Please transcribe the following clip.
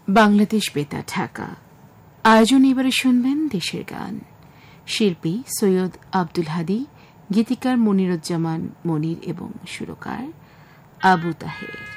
বাংলাদেশ বেতার ঢাকা। আয়োজন এবারে শুনবেন দেশের গান। শিল্পী সৈয়দ আব্দুল হাদী, গীতিকার মনিরুজ্জামান মনির এবং সুরকার আবু তাহের।